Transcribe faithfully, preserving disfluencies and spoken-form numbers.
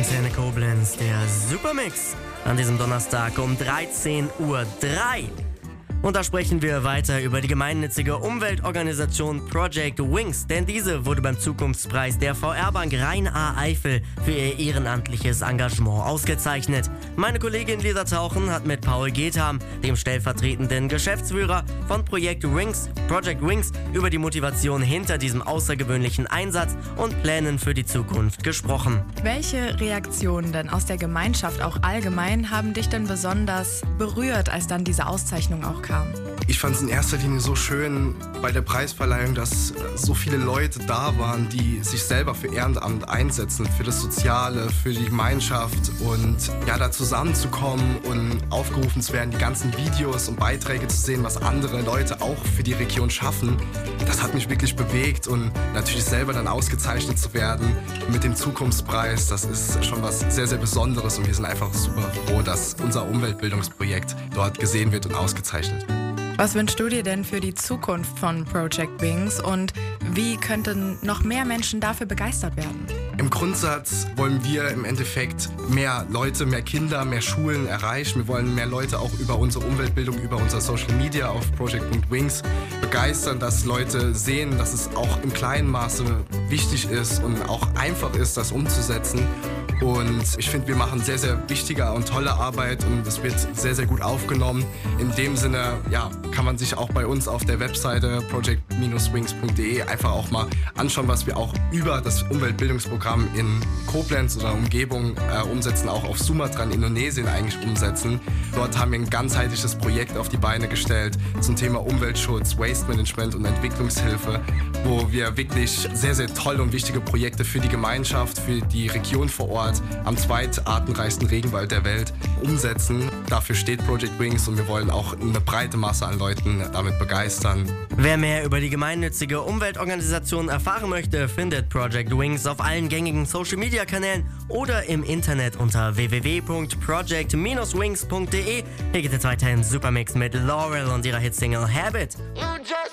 Antenne Koblenz, der Supermix an diesem Donnerstag um dreizehn Uhr drei. Und da sprechen wir weiter über die gemeinnützige Umweltorganisation Project Wings, denn diese wurde beim Zukunftspreis der V R-Bank Rhein-A-Eifel für ihr ehrenamtliches Engagement ausgezeichnet. Meine Kollegin Lisa Tauchen hat mit Paul Getham, dem stellvertretenden Geschäftsführer von Project Wings, Project Wings, über die Motivation hinter diesem außergewöhnlichen Einsatz und Plänen für die Zukunft gesprochen. Welche Reaktionen denn aus der Gemeinschaft auch allgemein haben dich denn besonders berührt, als dann diese Auszeichnung auch kam? Ich fand es in erster Linie so schön bei der Preisverleihung, dass so viele Leute da waren, die sich selber für Ehrenamt einsetzen, für das Soziale, für die Gemeinschaft und ja, da zusammenzukommen und aufgerufen zu werden, die ganzen Videos und Beiträge zu sehen, was andere Leute auch für die Region schaffen. Das hat mich wirklich bewegt und natürlich selber dann ausgezeichnet zu werden mit dem Zukunftspreis, das ist schon was sehr, sehr Besonderes und wir sind einfach super froh, dass unser Umweltbildungsprojekt dort gesehen wird und ausgezeichnet. Was wünschst du dir denn für die Zukunft von Project Wings und wie könnten noch mehr Menschen dafür begeistert werden? Im Grundsatz wollen wir im Endeffekt mehr Leute, mehr Kinder, mehr Schulen erreichen. Wir wollen mehr Leute auch über unsere Umweltbildung, über unser Social Media auf Project Wings begeistern, dass Leute sehen, dass es auch im kleinen Maße wichtig ist und auch einfach ist, das umzusetzen. Und ich finde, wir machen sehr, sehr wichtige und tolle Arbeit und es wird sehr, sehr gut aufgenommen. In dem Sinne, ja, kann man sich auch bei uns auf der Webseite project wings punkt de einfach auch mal anschauen, was wir auch über das Umweltbildungsprogramm in Koblenz oder Umgebung äh, umsetzen, auch auf Sumatra in Indonesien eigentlich umsetzen. Dort haben wir ein ganzheitliches Projekt auf die Beine gestellt zum Thema Umweltschutz, Waste Management und Entwicklungshilfe, wo wir wirklich sehr, sehr tolle und wichtige Projekte für die Gemeinschaft, für die Region vor Ort am zweitartenreichsten Regenwald der Welt umsetzen. Dafür steht Project Wings und wir wollen auch eine breite Masse an Leuten damit begeistern. Wer mehr über die gemeinnützige Umweltorganisation erfahren möchte, findet Project Wings auf allen gängigen Social-Media-Kanälen oder im Internet unter w w w punkt project wings punkt de. Hier geht es weiter in Supermix mit Laurel und ihrer Hitsingle Habit. You just